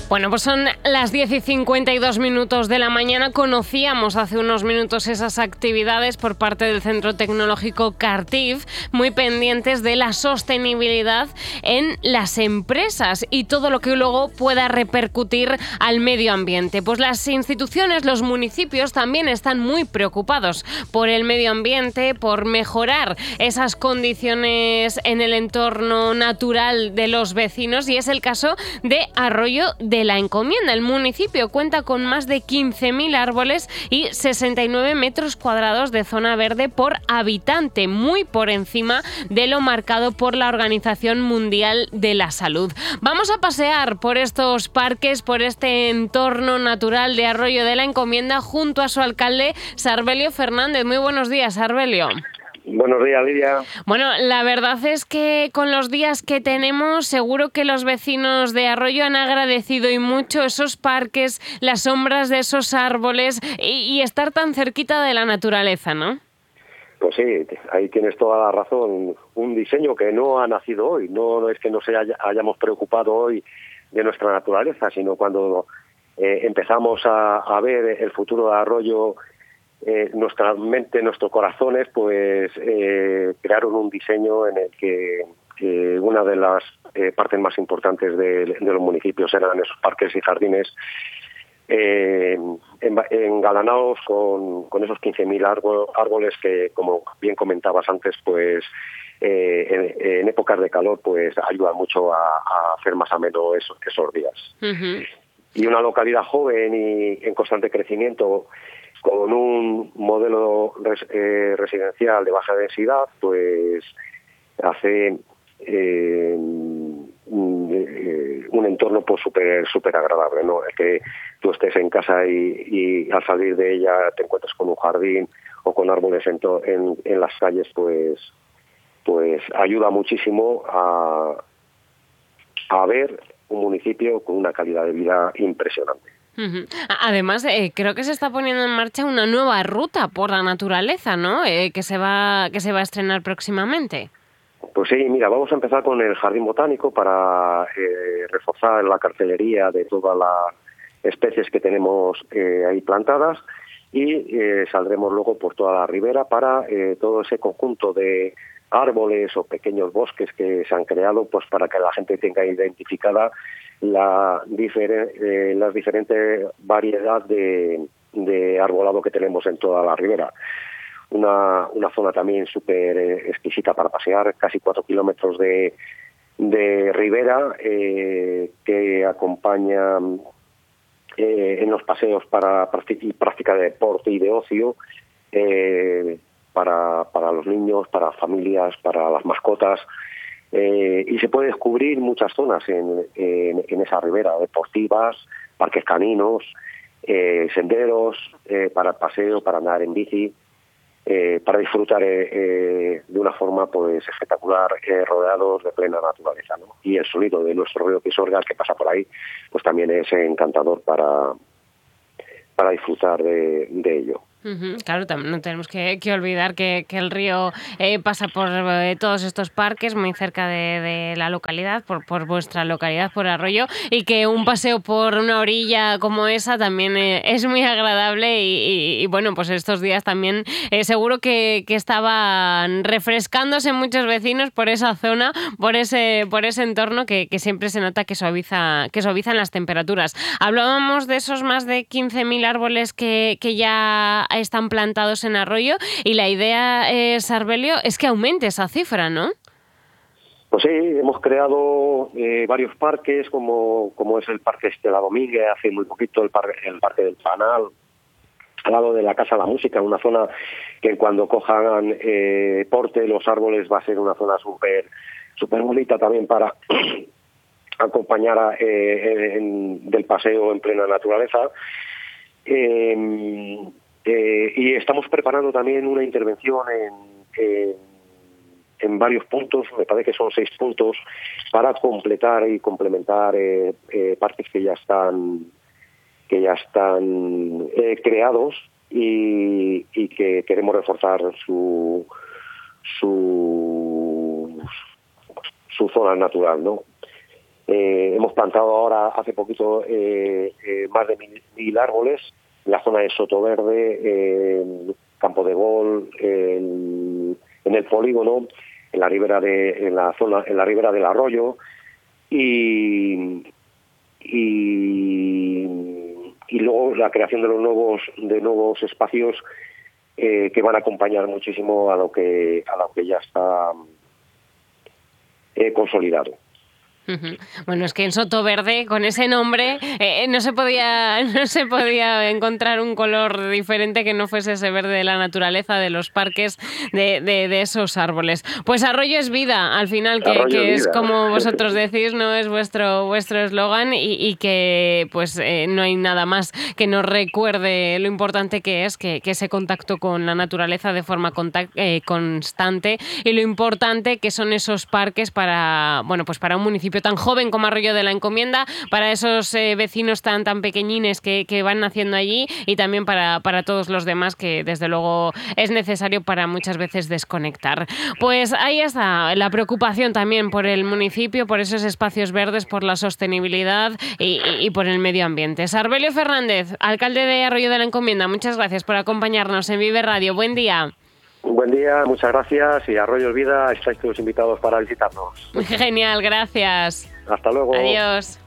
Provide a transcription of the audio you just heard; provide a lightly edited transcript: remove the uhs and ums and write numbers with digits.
Bueno, pues son las 10:52 de la mañana. Conocíamos hace unos minutos esas actividades por parte del Centro Tecnológico Cartif, muy pendientes de la sostenibilidad en las empresas y todo lo que luego pueda repercutir al medio ambiente. Pues las instituciones, los municipios también están muy preocupados por el medio ambiente, por mejorar esas condiciones en el entorno natural de los vecinos, y es el caso de Arroyo de la Encomienda. El municipio cuenta con más de 15.000 árboles y 69 metros cuadrados de zona verde por habitante, muy por encima de lo marcado por la Organización Mundial de la Salud. Vamos a pasear por estos parques, por este entorno natural de Arroyo de la Encomienda junto a su alcalde, Sarbelio Fernández. Muy buenos días, Sarbelio. Buenos días, Lidia. Bueno, la verdad es que con los días que tenemos, seguro que los vecinos de Arroyo han agradecido y mucho esos parques, las sombras de esos árboles y estar tan cerquita de la naturaleza, ¿no? Pues sí, ahí tienes toda la razón. Un diseño que no ha nacido hoy, no es que nos hayamos preocupado hoy de nuestra naturaleza, sino cuando empezamos a ver el futuro de Arroyo, nuestra mente, nuestros corazones, pues crearon un diseño en el que una de las partes más importantes de los municipios eran esos parques y jardines engalanados con esos 15.000 árboles que, como bien comentabas antes, pues en épocas de calor pues ayudan mucho a hacer más ameno esos días. Uh-huh. Y una localidad joven y en constante crecimiento, con un modelo residencial de baja densidad, pues hace un entorno pues súper agradable, ¿no? El que tú estés en casa y al salir de ella te encuentres con un jardín o con árboles en las calles, pues ayuda muchísimo a ver un municipio con una calidad de vida impresionante. Uh-huh. Además, creo que se está poniendo en marcha una nueva ruta por la naturaleza, ¿no? Que se va a estrenar próximamente. Pues sí, mira, vamos a empezar con el Jardín Botánico para reforzar la cartelería de todas las especies que tenemos ahí plantadas, y saldremos luego por toda la ribera para todo ese conjunto de árboles o pequeños bosques que se han creado, pues para que la gente tenga identificada las diferentes variedades de arbolado que tenemos en toda la ribera. Una zona también súper exquisita para pasear, casi 4 kilómetros de ribera que acompaña en los paseos para práctica de deporte y de ocio, para los niños, para familias, para las mascotas, y se puede descubrir muchas zonas en esa ribera, deportivas, parques caninos, senderos para el paseo, para andar en bici, para disfrutar de una forma pues espectacular, rodeados de plena naturaleza, ¿no? Y el sonido de nuestro río Pisuerga, que pasa por ahí, pues también es encantador para disfrutar de ello. Uh-huh. Claro, también no tenemos que olvidar que el río pasa por todos estos parques muy cerca de la localidad, por vuestra localidad, por Arroyo, y que un paseo por una orilla como esa también es muy agradable y bueno, pues estos días también seguro que estaban refrescándose muchos vecinos por esa zona, por ese entorno que siempre se nota que suavizan las temperaturas. Hablábamos de esos más de 15.000 árboles que ya están plantados en Arroyo, y la idea, Sarbelio, es que aumente esa cifra, ¿no? Pues sí, hemos creado varios parques, como es el Parque Estela Domínguez, hace muy poquito el Parque del Panal, al lado de la Casa de la Música, una zona que cuando cojan porte los árboles va a ser una zona súper bonita también para acompañar del paseo en plena naturaleza. Y estamos preparando también una intervención en varios puntos, me parece que son 6 puntos, para completar y complementar parques que ya están creados y que queremos reforzar su zona natural, ¿no? Hemos plantado ahora hace poquito más de 1.000 árboles en la zona de Sotoverde, Campo de Gol, en el polígono, en la ribera del arroyo, y luego la creación de nuevos espacios que van a acompañar muchísimo a lo que ya está consolidado. Bueno, es que en Sotoverde, con ese nombre, no se podía encontrar un color diferente que no fuese ese verde de la naturaleza, de los parques, de esos árboles. Pues Arroyo es vida, al final, que es como vosotros decís, no es vuestro eslogan, y que pues no hay nada más que nos recuerde lo importante que es que ese contacto con la naturaleza de forma constante, y lo importante que son esos parques para un municipio tan joven como Arroyo de la Encomienda, para esos vecinos tan pequeñines que van naciendo allí, y también para todos los demás, que desde luego es necesario para muchas veces desconectar. Pues ahí está la preocupación también por el municipio, por esos espacios verdes, por la sostenibilidad y por el medio ambiente. Sarbelio Fernández, alcalde de Arroyo de la Encomienda, muchas gracias por acompañarnos en Vive Radio. Buen día. Buen día, muchas gracias, y Arroyo es vida, estáis todos invitados para visitarnos. Genial, gracias. Hasta luego. Adiós.